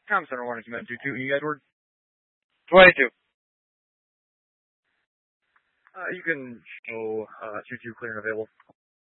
Com Center 1 is meant to 2, and you, Edward? 22. You can show 2-2 clear and available.